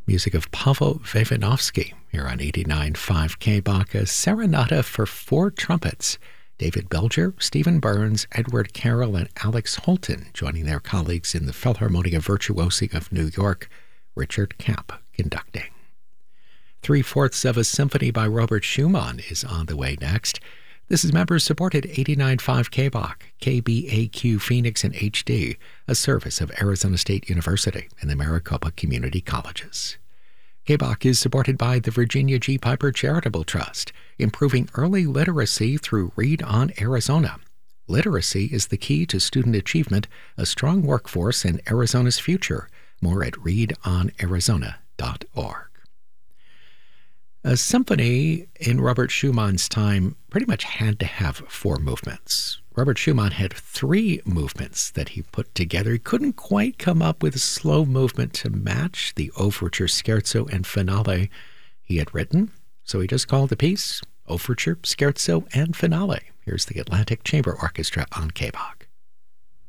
Music of Pavel Vavinovsky here on 89.5 KBAK, a serenata for four trumpets. David Belger, Stephen Burns, Edward Carroll, and Alex Holton joining their colleagues in the Philharmonia Virtuosi of New York, Richard Kapp conducting. 3/4 of a Symphony by Robert Schumann is on the way next. This is members-supported 89.5 KBAK, KBAQ Phoenix and HD, a service of Arizona State University and the Maricopa Community Colleges. KBAK is supported by the Virginia G. Piper Charitable Trust, improving early literacy through Read on Arizona. Literacy is the key to student achievement, a strong workforce, and Arizona's future. More at readonarizona.org. A symphony in Robert Schumann's time pretty much had to have four movements. Robert Schumann had three movements that he put together. He couldn't quite come up with a slow movement to match the overture, scherzo, and finale he had written, so he just called the piece Overture, Scherzo, and Finale. Here's the Atlantic Chamber Orchestra on KBAK.